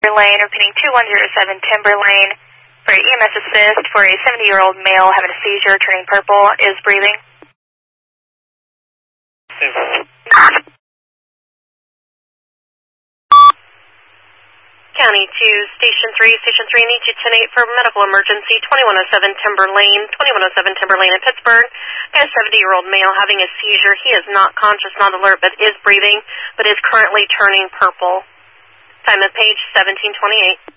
Lane, repeating 2107 Timber Lane for EMS assist for a 70-year-old male having a seizure, turning purple, is breathing. County 2, Station 3, need you 10-8 for medical emergency, 2107 Timber Lane, 2107 Timber Lane in Pittsburgh. Got a 70-year-old male having a seizure. He is not conscious, not alert, but is breathing, but is currently turning purple. Time of page 1728.